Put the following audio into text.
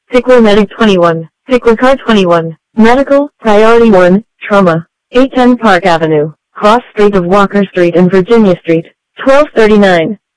Pickler Medic 21. Pickler Car 21. Medical, Priority 1, Trauma. 810 Park Avenue, cross street of Walker Street and Virginia Street. 1239.